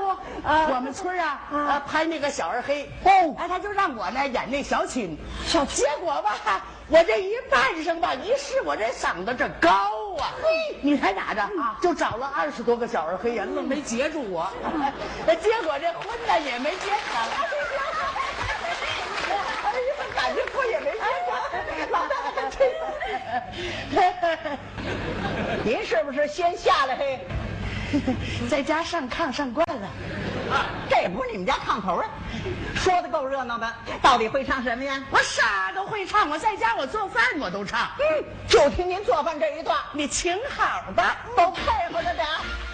我们村拍那个小二黑他就让我呢演那小青，结果吧，我这一扮上吧，一试我这嗓子这高啊，你猜咋着就找了20多个小二黑人，愣没截住我，结果这婚呢也没结成。哎呀，感情婚也没结成，老大， 您是不是先下来嘿？ 在家上炕上惯了。 这不是你们家炕头啊？说的够热闹的，到底会唱什么呀？ 我啥都会唱，我在家我做饭我都唱。 就听您做饭这一段， 你请好吧， 都配合着点。